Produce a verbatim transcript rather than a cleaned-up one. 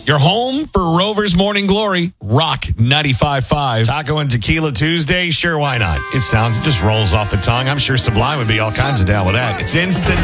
Your home for Rover's Morning Glory, Rock ninety-five point five. Taco and Tequila Tuesday? Sure, why not? It sounds, it just rolls off the tongue. I'm sure Sublime would be all kinds of down with that. It's instant